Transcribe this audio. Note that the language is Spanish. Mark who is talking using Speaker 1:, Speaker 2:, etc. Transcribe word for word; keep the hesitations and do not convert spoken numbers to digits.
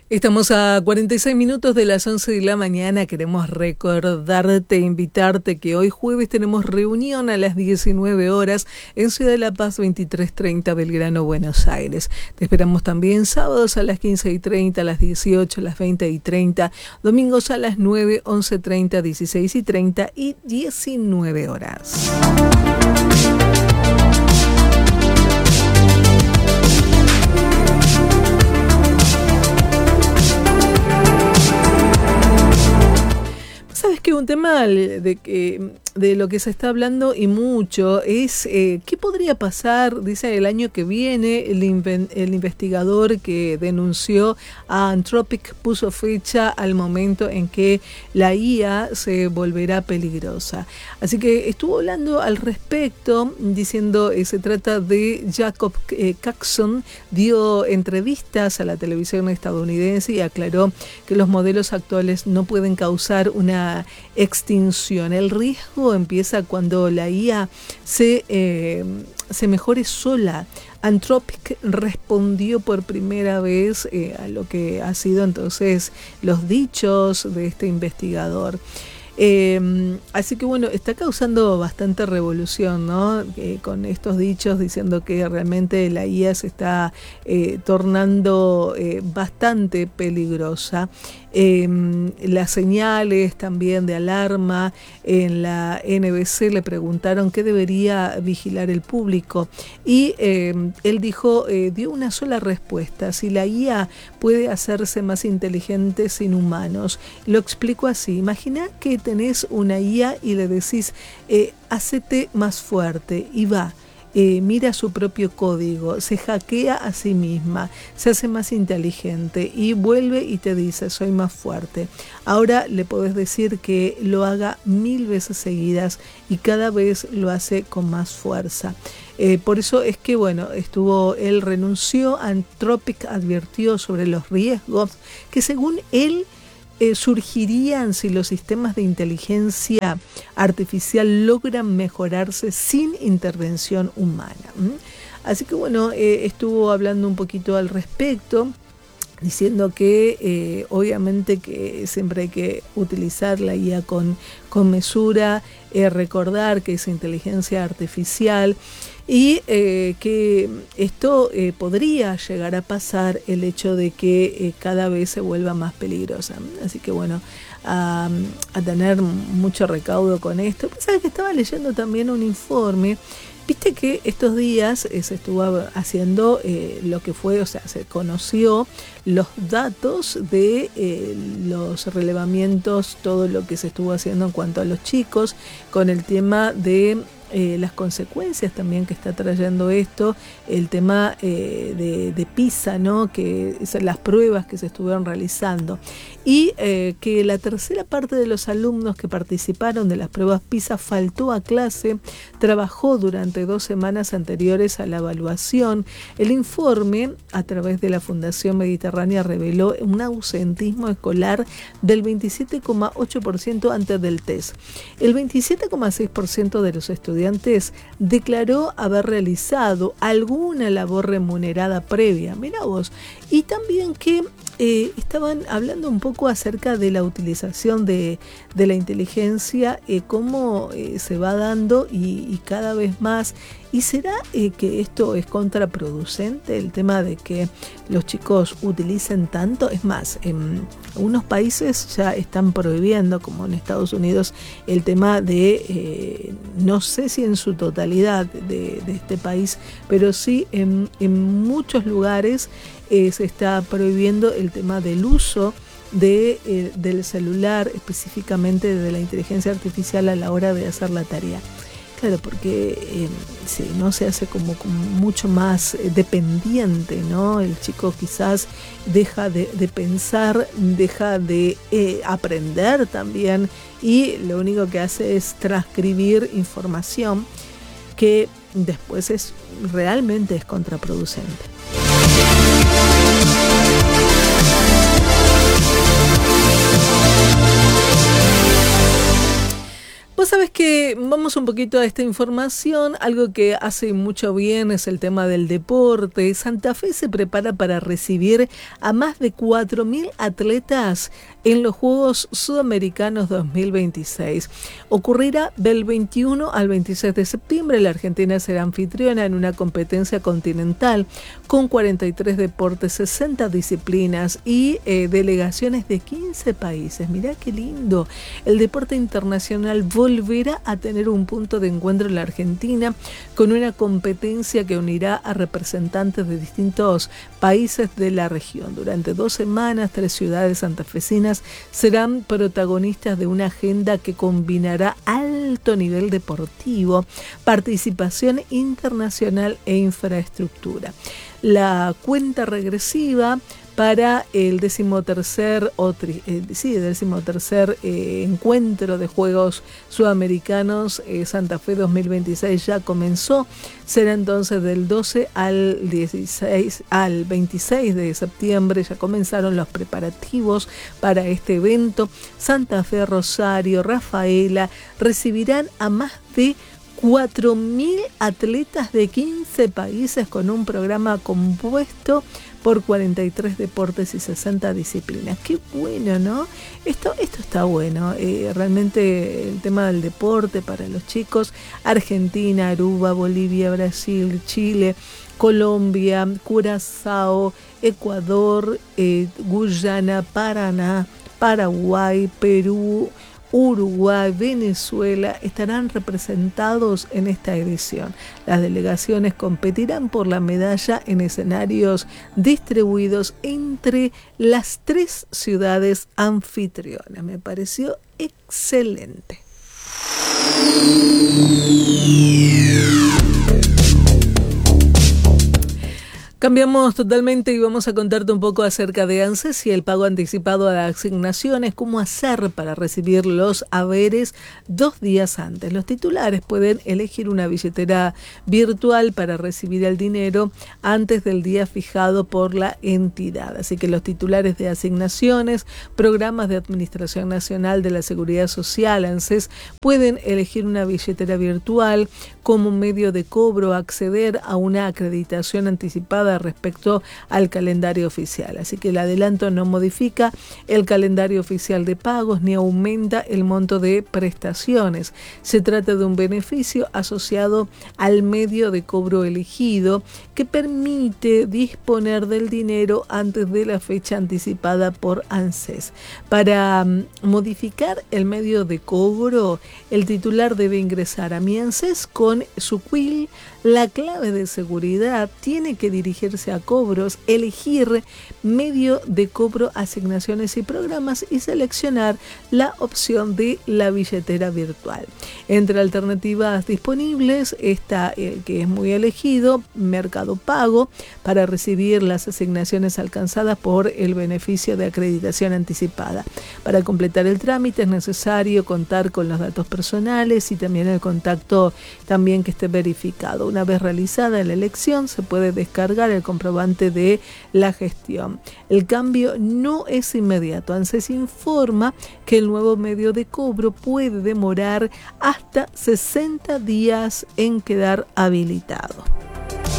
Speaker 1: Estamos a cuarenta y seis minutos de las once de la mañana. Queremos recordarte, invitarte que hoy jueves tenemos reunión a las diecinueve horas en Ciudad de la Paz veintitrés treinta, Belgrano, Buenos Aires. Te esperamos también sábados a las quince y treinta, a las dieciocho, a las veinte y treinta, domingos a las nueve, once y treinta, dieciséis y treinta y diecinueve horas. Sabes que un tema de, que, de lo que se está hablando y mucho es eh, qué podría pasar, dice, el año que viene. El, inven, el investigador que denunció a Anthropic puso fecha al momento en que la I A se volverá peligrosa. Así que estuvo hablando al respecto, diciendo eh, se trata de Jacob eh, Coxon, dio entrevistas a la televisión estadounidense y aclaró que los modelos actuales no pueden causar una extinción. El riesgo empieza cuando la I A se, eh, se mejore sola. Anthropic respondió por primera vez eh, a lo que ha sido entonces los dichos de este investigador. Eh, así que bueno, está causando bastante revolución, ¿no? Eh, con estos dichos diciendo que realmente la I A se está eh, tornando eh, bastante peligrosa. Eh, las señales también de alarma en la N B C le preguntaron qué debería vigilar el público y eh, él dijo, eh, dio una sola respuesta: si la I A puede hacerse más inteligente sin humanos. Lo explico así: imagina que tenés una I A y le decís, eh, hacete más fuerte, y va. Eh, mira su propio código, se hackea a sí misma, se hace más inteligente y vuelve y te dice, soy más fuerte. Ahora le podés decir que lo haga mil veces seguidas y cada vez lo hace con más fuerza. Eh, por eso es que, bueno, estuvo, él renunció. Anthropic advirtió sobre los riesgos que según él Eh, surgirían si los sistemas de inteligencia artificial logran mejorarse sin intervención humana. ¿Mm? Así que bueno, eh, estuvo hablando un poquito al respecto, diciendo que eh, obviamente que siempre hay que utilizar la I A con, con mesura, eh, recordar que es inteligencia artificial y eh, que esto eh, podría llegar a pasar, el hecho de que eh, cada vez se vuelva más peligrosa. Así que bueno, a, a tener mucho recaudo con esto. ¿Sabes que estaba leyendo también un informe? Viste que estos días eh, se estuvo haciendo eh, lo que fue, o sea, se conoció los datos de eh, los relevamientos, todo lo que se estuvo haciendo en cuanto a los chicos, con el tema de Eh, las consecuencias también que está trayendo esto, el tema eh, de, de PISA, ¿no? Que son las pruebas que se estuvieron realizando, y eh, que la tercera parte de los alumnos que participaron de las pruebas PISA faltó a clase, trabajó durante dos semanas anteriores a la evaluación. El informe, a través de la Fundación Mediterránea, reveló un ausentismo escolar del veintisiete coma ocho por ciento antes del test. El veintisiete coma seis por ciento de los estudiantes declaró haber realizado alguna labor remunerada previa. Mirá vos. Y también que eh, estaban hablando un poco acerca de la utilización de, de la inteligencia, eh, cómo eh, se va dando y, y cada vez más. ¿Y será eh, que esto es contraproducente, el tema de que los chicos utilicen tanto? Es más, en algunos países ya están prohibiendo, como en Estados Unidos, el tema de, eh, no sé si en su totalidad de, de este país, pero sí en, en muchos lugares eh, se está prohibiendo el tema del uso de, eh, del celular, específicamente de la inteligencia artificial a la hora de hacer la tarea. Claro, porque eh, sí, no se hace como, como mucho más eh, dependiente, ¿no? El chico quizás deja de, de pensar, deja de eh, aprender también, y lo único que hace es transcribir información que después es realmente es contraproducente. Vos sabés que vamos un poquito a esta información. Algo que hace mucho bien es el tema del deporte. Santa Fe se prepara para recibir a más de cuatro mil atletas en los Juegos Sudamericanos dos mil veintiséis. Ocurrirá del veintiuno al veintiséis de septiembre. La Argentina será anfitriona en una competencia continental con cuarenta y tres deportes, sesenta disciplinas y eh, delegaciones de quince países. Mirá qué lindo. El deporte internacional volverá a tener un punto de encuentro en la Argentina con una competencia que unirá a representantes de distintos países de la región. Durante dos semanas, tres ciudades santafesinas serán protagonistas de una agenda que combinará alto nivel deportivo, participación internacional e infraestructura. La cuenta regresiva para el decimotercer, o tri, eh, sí, decimotercer eh, encuentro de Juegos Sudamericanos eh, Santa Fe dos mil veintiséis ya comenzó. Será entonces del doce al dieciséis al veintiséis de septiembre. Ya comenzaron los preparativos para este evento. Santa Fe, Rosario, Rafaela recibirán a más de cuatro mil atletas de quince países con un programa compuesto por cuarenta y tres deportes y sesenta disciplinas. Qué bueno, ¿no? Esto, esto está bueno. Eh, realmente el tema del deporte para los chicos. Argentina, Aruba, Bolivia, Brasil, Chile, Colombia, Curazao, Ecuador, eh, Guyana, Paraná, Paraguay, Perú, Uruguay, Venezuela estarán representados en esta edición. Las delegaciones competirán por la medalla en escenarios distribuidos entre las tres ciudades anfitrionas. Me pareció excelente. Cambiamos totalmente y vamos a contarte un poco acerca de ANSES y el pago anticipado de asignaciones, cómo hacer para recibir los haberes dos días antes. Los titulares pueden elegir una billetera virtual para recibir el dinero antes del día fijado por la entidad. Así que los titulares de asignaciones, programas de Administración Nacional de la Seguridad Social, ANSES, pueden elegir una billetera virtual como medio de cobro, acceder a una acreditación anticipada respecto al calendario oficial. Así que el adelanto no modifica el calendario oficial de pagos ni aumenta el monto de prestaciones. Se trata de un beneficio asociado al medio de cobro elegido que permite disponer del dinero antes de la fecha anticipada por ANSES. Para um, modificar el medio de cobro, el titular debe ingresar a Mi ANSES con su Q U I L, la clave de seguridad, tiene que dirigirse a cobros, elegir medio de cobro, asignaciones y programas y seleccionar la opción de la billetera virtual. Entre alternativas disponibles está el que es muy elegido, Mercado Pago, para recibir las asignaciones alcanzadas por el beneficio de acreditación anticipada. Para completar el trámite es necesario contar con los datos personales y también el contacto también que esté verificado. Una vez realizada la elección, se puede descargar el comprobante de la gestión. El cambio no es inmediato. ANSES informa que el nuevo medio de cobro puede demorar hasta sesenta días en quedar habilitado.